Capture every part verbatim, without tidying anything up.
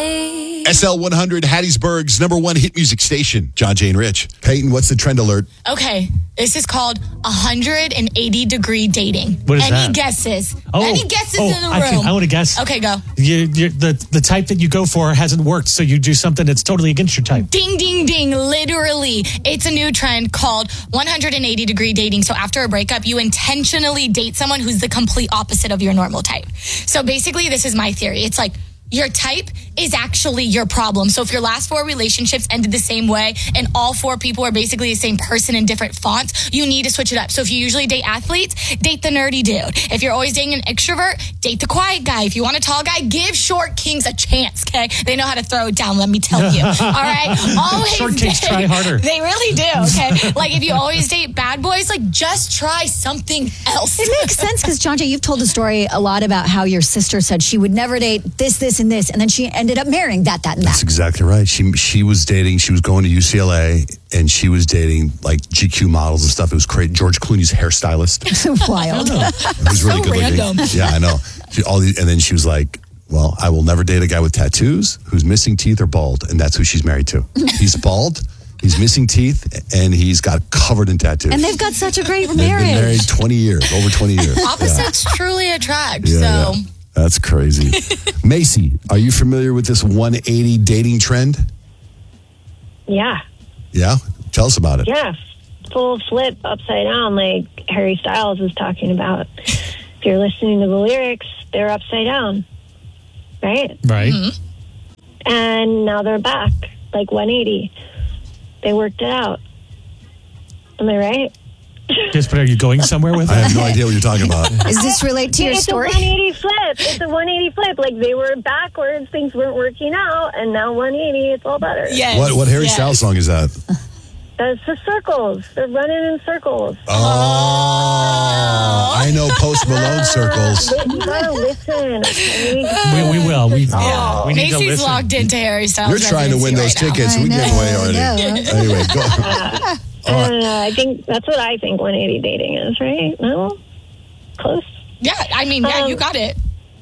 way. S L one hundred, Hattiesburg's number one hit music station. John, Jay, and Rich. Peyton, what's the trend alert? Okay, this is called one hundred eighty degree dating. What is Any that? guesses? Oh, Any guesses oh, in the room? I, can, I want to guess. Okay, go. You, you, the, the type that you go for hasn't worked, so you do something that's totally against your type. Ding, ding, ding. Literally. It's a new trend called one hundred eighty degree dating. So after a breakup, you intentionally date someone who's the complete opposite of your normal type. So basically, this is my theory. It's like, your type is actually your problem. So if your last four relationships ended the same way and all four people are basically the same person in different fonts, you need to switch it up. So if you usually date athletes, date the nerdy dude. If you're always dating an extrovert, date the quiet guy. If you want a tall guy, give short kings a chance, okay? They know how to throw it down, let me tell you. All right? Always Short kings date, try harder. They really do, okay? Like if you always date bad boys, like just try something else. It makes sense because, John Jay, you've told a story a lot about how your sister said she would never date this, this, and this, and then she ended up marrying that, that, and that. That's exactly right. She she was dating, she was going to U C L A, and she was dating like G Q models and stuff. It was great. George Clooney's hairstylist. Wild. It was really So good random. looking. Yeah, I know. She, all these, and then she was like, well, I will never date a guy with tattoos who's missing teeth or bald. And that's who she's married to. He's bald, he's missing teeth, and he's got covered in tattoos. And they've got such a great They've marriage. been married twenty years, over twenty years. Opposites truly attract, Yeah, so... yeah. That's crazy. Macy, are you familiar with this one eighty dating trend? Yeah. Yeah? Tell us about it. Yeah. Full flip upside down like Harry Styles was talking about. If you're listening to the lyrics, they're upside down. Right? Right. Mm-hmm. And now they're back, like one eighty. They worked it out. Am I right? Yes, but are you going somewhere with I it? have no idea what you're talking about. Does this relate to your it's story? a one eighty flip. It's a one eighty flip. Like they were backwards, things weren't working out, and now one eighty, it's all better. Yes. What what Harry yes. Styles song is that? That's the circles. They're running in circles. Oh, I know Post Malone circles. You gotta listen. Okay? We, we will. We, Yeah. we need to Macy's listen. locked into Harry Styles. You're trying to win those residency right tickets. We I gave know, away already. I know. Anyway, go. I don't know. I think that's what I think one eighty dating is, right? No? Close? now. Yeah, I mean, yeah, Um, you got it.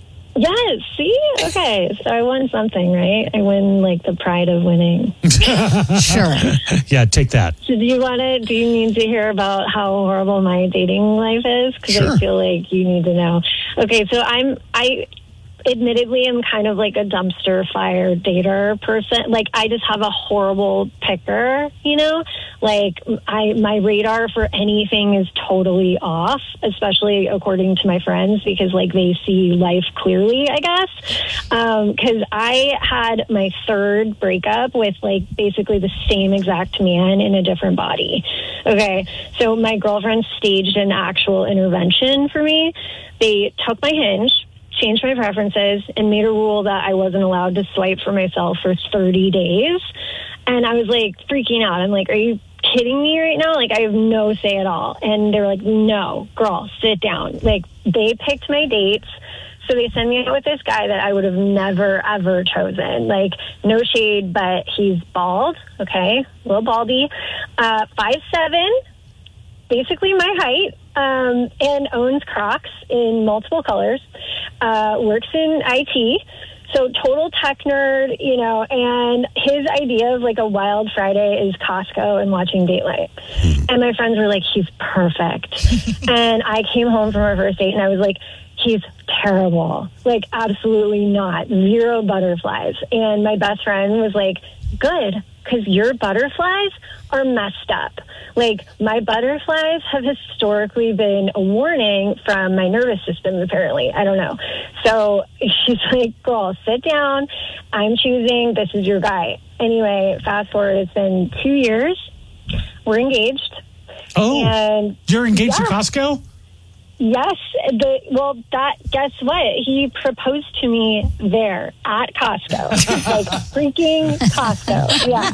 Yes, see? Okay, so I won something, right? I win, like, the pride of winning. Sure. Yeah, take that. So do you want to, do you need to hear about how horrible my dating life is? Because Sure. I feel like you need to know. Okay, so I'm, I admittedly am kind of like a dumpster fire dater person. Like, I just have a horrible picker, you know? Like, I my radar for anything is totally off, especially according to my friends, because, like, they see life clearly, I guess. Because I had my third breakup with, like, basically the same exact man in a different body. Okay, so my girlfriend staged an actual intervention for me. They took my Hinge, changed my preferences, and made a rule that I wasn't allowed to swipe for myself for thirty days. And I was, like, freaking out. I'm like, are you kidding me right now? Like, I have no say at all. And they were like, no, girl, sit down. Like, they picked my dates. So they send me out with this guy that I would have never, ever chosen. Like, no shade, but he's bald, okay, a little baldy, uh, five seven, basically my height, um, and owns Crocs in multiple colors, uh, works in I T, so total tech nerd, you know, and his idea of like a wild Friday is Costco and watching Dateline. And my friends were like, he's perfect. And I came home from our first date and I was like, he's terrible. Like, absolutely not. Zero butterflies. And my best friend was like, good, because your butterflies are messed up. Like, my butterflies have historically been a warning from my nervous system, apparently. I don't know. So she's like, girl, sit down. I'm choosing. This is your guy. Anyway, fast forward, it's been two years. We're engaged. Oh, And you're engaged yeah. to Costco? Yes, the well, that guess what? He proposed to me there at Costco, like freaking Costco. Yeah.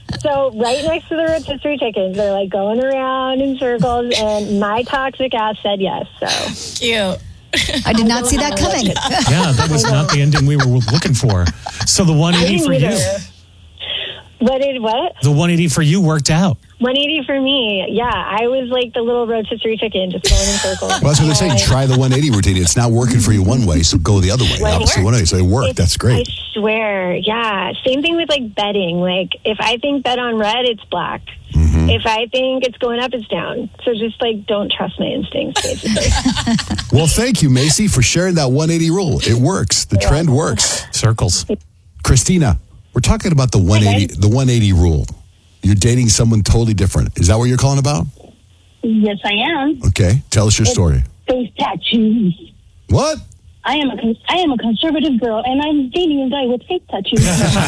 So right next to the rotisserie chickens, they're like going around in circles, and my toxic ass said yes. So Cute. I did not see that coming. Yeah, that was not the ending we were looking for. So the one I eighty didn't for you. either. What did what? The one eighty for you worked out. one eighty for me. Yeah, I was like the little rotisserie chicken, just going in circles. Well, that's what they say. And Try the one eighty routine. It's not working for you one way, so go the other way. Well, it Obviously, worked. one way. So it worked. It- That's great. I swear. Yeah. Same thing with like betting. Like if I think bet on red, it's black. Mm-hmm. If I think it's going up, it's down. So just like don't trust my instincts, basically. Well, thank you, Macy, for sharing that one eighty rule. It works. The trend works. Circles. Christina, we're talking about the one eighty, the one eighty rule. You're dating someone totally different. Is that what you're calling about? Yes, I am. Okay, tell us your story. Face tattoos. What? I am a con- I am a conservative girl, and I'm dating a guy with face tattoos.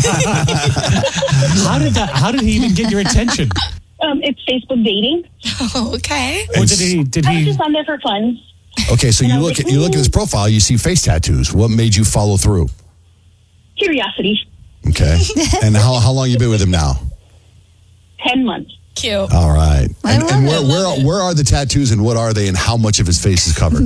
How did that? How did he even get your attention? um, it's Facebook dating. Oh, okay. Or did he? Did I was he? just on there for fun. Okay, so And you I was look like, at you look at his profile, you see face tattoos. What made you follow through? Curiosity. Okay, and how how long you been with him now? Ten months. Cute. All right, I and, love and it. where where where are the tattoos and what are they and how much of his face is covered?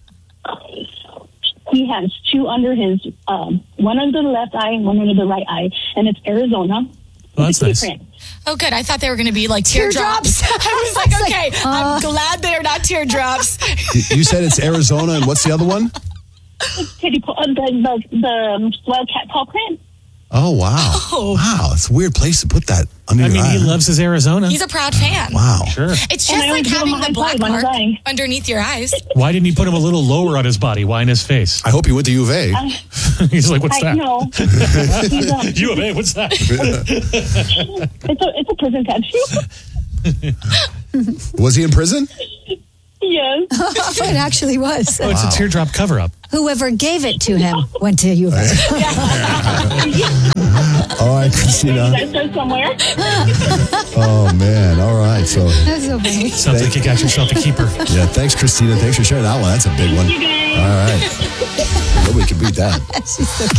He has two under his, um, one under the left eye and one under the right eye, and it's Arizona. Oh, that's It's a nice. print. Oh, good. I thought they were going to be like teardrops. Teardrops. I was like, okay, uh, I'm glad they are not teardrops. You- you said it's Arizona, and what's the other one? Titty paw, uh, the, the, the um, wildcat paw print. Oh wow, Oh. wow, it's a weird place to put that under I your mean, eye. he loves his Arizona. He's a proud fan. Wow. Sure. It's And just I like always give him having a high the black five on his mark eye. underneath your eyes. Why didn't he put him a little lower on his body? Why in his face? I hope you went to U of A. He's like, what's I that? know. He's, um, U of A, what's that? it's a it's a prison tattoo. Was he in prison? Yes. it actually was. Oh, it's a teardrop cover up. Whoever gave it to him went to U of A. All right, You Christina. guys start somewhere. Oh man. All right. So That's so funny. Sounds like you got yourself a keeper. yeah, thanks, Christina. Thanks for sharing that one. That's a big one. You guys. All right. Nobody can beat that. She's so cute.